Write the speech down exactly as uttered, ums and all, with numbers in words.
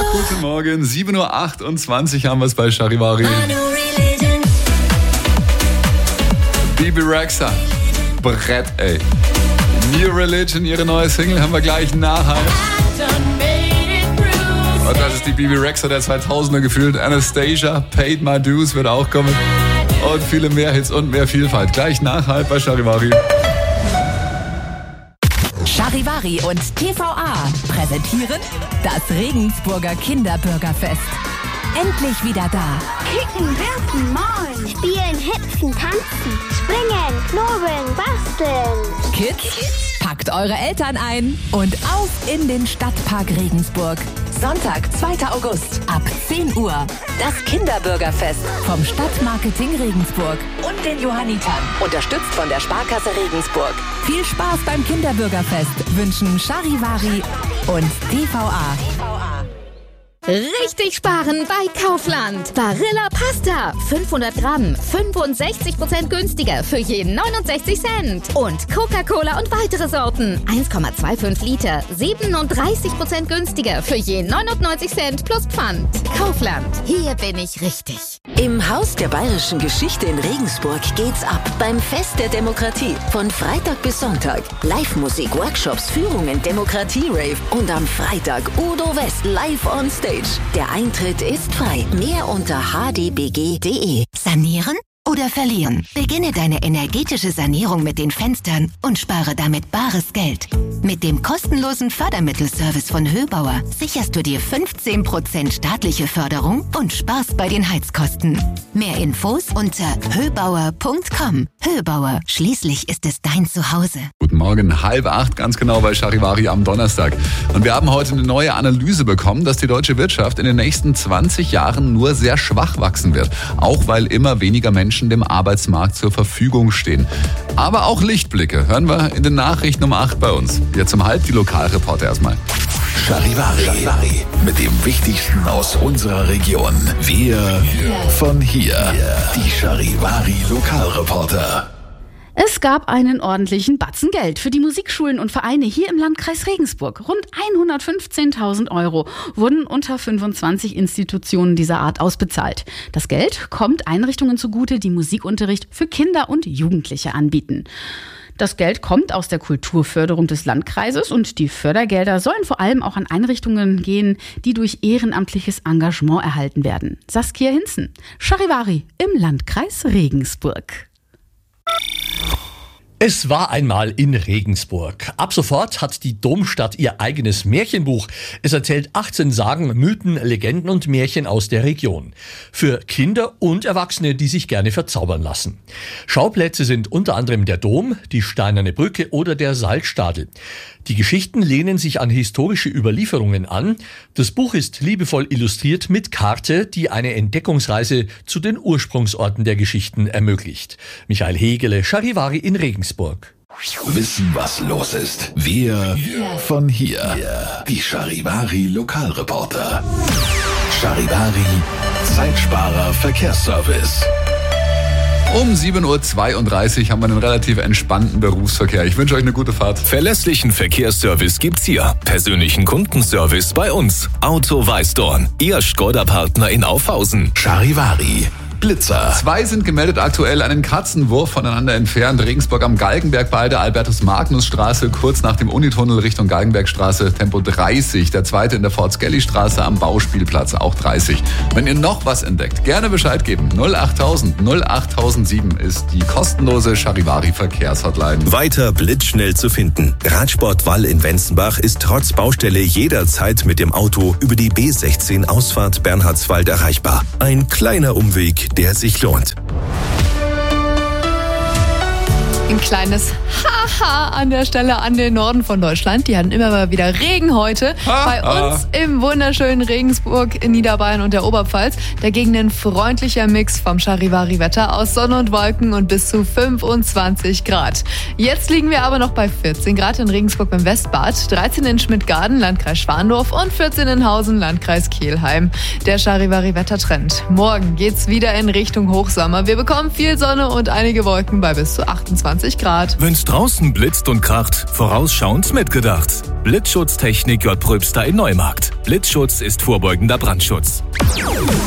Guten Morgen, sieben Uhr achtundzwanzig haben wir es bei Charivari. Bebe Rexha, Brett, ey. New Religion, ihre neue Single, haben wir gleich nachher. Und das ist die Bebe Rexha der zweitausender gefühlt. Anastasia, Paid My Dues wird auch kommen. Und viele mehr Hits und mehr Vielfalt. Gleich nachher bei Charivari. Charivari und T V A präsentieren das Regensburger Kinderbürgerfest. Endlich wieder da. Kicken, werfen, malen, spielen, hüpfen, tanzen, springen, knobeln, basteln. Kids, packt eure Eltern ein und auf in den Stadtpark Regensburg. Sonntag, zweiter August ab zehn Uhr. Das Kinderbürgerfest vom Stadtmarketing Regensburg und den Johannitern. Unterstützt von der Sparkasse Regensburg. Viel Spaß beim Kinderbürgerfest wünschen Charivari und T V A. Richtig sparen bei Kaufland. Barilla Pasta. fünfhundert Gramm. fünfundsechzig Prozent günstiger für jeden neunundsechzig Cent. Und Coca-Cola und weitere Sorten. eins Komma fünfundzwanzig Liter. siebenunddreißig Prozent günstiger für jeden neunundneunzig Cent plus Pfand. Kaufland. Hier bin ich richtig. Im Haus der Bayerischen Geschichte in Regensburg geht's ab beim Fest der Demokratie. Von Freitag bis Sonntag. Live-Musik, Workshops, Führungen, Demokratie-Rave. Und am Freitag Udo West live on stage. Der Eintritt ist frei. Mehr unter h d b g punkt d e. Sanieren oder verlieren? Beginne deine energetische Sanierung mit den Fenstern und spare damit bares Geld. Mit dem kostenlosen Fördermittelservice von Höbauer sicherst du dir fünfzehn Prozent staatliche Förderung und sparst bei den Heizkosten. Mehr Infos unter höbauer punkt com. Höbauer, schließlich ist es dein Zuhause. Guten Morgen, halb acht, ganz genau bei Charivari am Donnerstag. Und wir haben heute eine neue Analyse bekommen, dass die deutsche Wirtschaft in den nächsten zwanzig Jahren nur sehr schwach wachsen wird. Auch weil immer weniger Menschen dem Arbeitsmarkt zur Verfügung stehen. Aber auch Lichtblicke hören wir in den Nachrichten um acht bei uns. Jetzt um halb die Lokalreporter erstmal. Charivari, Charivari mit dem Wichtigsten aus unserer Region. Wir von hier. Die Charivari Lokalreporter. Es gab einen ordentlichen Batzen Geld für die Musikschulen und Vereine hier im Landkreis Regensburg. Rund hundertfünfzehntausend Euro wurden unter fünfundzwanzig Institutionen dieser Art ausbezahlt. Das Geld kommt Einrichtungen zugute, die Musikunterricht für Kinder und Jugendliche anbieten. Das Geld kommt aus der Kulturförderung des Landkreises und die Fördergelder sollen vor allem auch an Einrichtungen gehen, die durch ehrenamtliches Engagement erhalten werden. Saskia Hinzen, Charivari im Landkreis Regensburg. Es war einmal in Regensburg. Ab sofort hat die Domstadt ihr eigenes Märchenbuch. Es erzählt achtzehn Sagen, Mythen, Legenden und Märchen aus der Region. Für Kinder und Erwachsene, die sich gerne verzaubern lassen. Schauplätze sind unter anderem der Dom, die Steinerne Brücke oder der Salzstadel. Die Geschichten lehnen sich an historische Überlieferungen an. Das Buch ist liebevoll illustriert mit Karte, die eine Entdeckungsreise zu den Ursprungsorten der Geschichten ermöglicht. Michael Hegele, Charivari in Regensburg. Wissen, was los ist. Wir von hier. Die Charivari Lokalreporter. Charivari Zeitsparer Verkehrsservice. Um sieben Uhr zweiunddreißig haben wir einen relativ entspannten Berufsverkehr. Ich wünsche euch eine gute Fahrt. Verlässlichen Verkehrsservice gibt's hier. Persönlichen Kundenservice bei uns. Auto Weißdorn. Ihr Skoda-Partner in Aufhausen. Charivari Blitzer. Zwei sind gemeldet aktuell einen Katzenwurf voneinander entfernt. Regensburg am Galgenberg bei der Albertus-Magnus-Straße, kurz nach dem Unitunnel Richtung Galgenbergstraße, Tempo dreißig. Der zweite in der Fort-Skelly-Straße am Bauspielplatz, auch dreißig. Wenn ihr noch was entdeckt, gerne Bescheid geben. null achttausend null achttausendsieben ist die kostenlose Charivari-Verkehrshotline. Weiter blitzschnell zu finden. Radsport Wall in Wenzenbach ist trotz Baustelle jederzeit mit dem Auto über die B sechzehn Ausfahrt Bernhardswald erreichbar. Ein kleiner Umweg, der sich lohnt. Ein kleines Haha an der Stelle an den Norden von Deutschland. Die hatten immer mal wieder Regen heute. Ha, Bei ha. uns im wunderschönen Regensburg in Niederbayern und der Oberpfalz. Dagegen ein freundlicher Mix vom Charivari-Wetter aus Sonne und Wolken und bis zu fünfundzwanzig Grad. Jetzt liegen wir aber noch bei vierzehn Grad in Regensburg beim Westbad, dreizehn in Schmidtgarden, Landkreis Schwandorf und vierzehn in Hausen, Landkreis Kelheim. Der Charivari-Wettertrend. Morgen geht's wieder in Richtung Hochsommer. Wir bekommen viel Sonne und einige Wolken bei bis zu achtundzwanzig zwanzig Grad. Wenn's draußen blitzt und kracht, vorausschauend mitgedacht. Blitzschutztechnik J. Pröbster in Neumarkt. Blitzschutz ist vorbeugender Brandschutz.